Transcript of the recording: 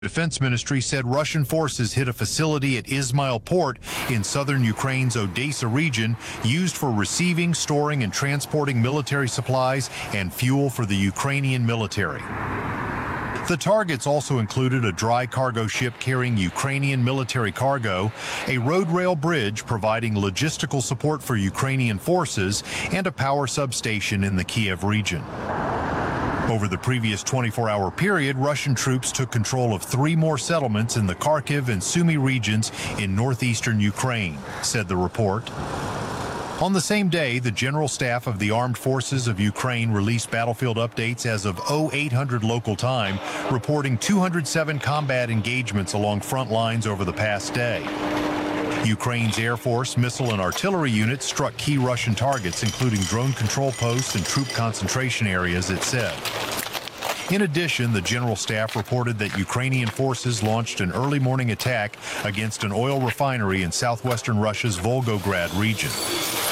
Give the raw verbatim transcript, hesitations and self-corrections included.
Defense Ministry said Russian forces hit a facility at Izmail Port in southern Ukraine's Odessa region used for receiving, storing, and transporting military supplies and fuel for the Ukrainian military. The targets also included a dry cargo ship carrying Ukrainian military cargo, a road rail bridge providing logistical support for Ukrainian forces, and a power substation in the Kiev region. Over the previous twenty-four hour period, Russian troops took control of three more settlements in the Kharkiv and Sumy regions in northeastern Ukraine, said the report. On the same day, the General Staff of the Armed Forces of Ukraine released battlefield updates as of eight hundred local time, reporting two hundred seven combat engagements along front lines over the past day. Ukraine's Air Force, missile and artillery units struck key Russian targets, including drone control posts and troop concentration areas, it said. In addition, the General Staff reported that Ukrainian forces launched an early morning attack against an oil refinery in southwestern Russia's Volgograd region.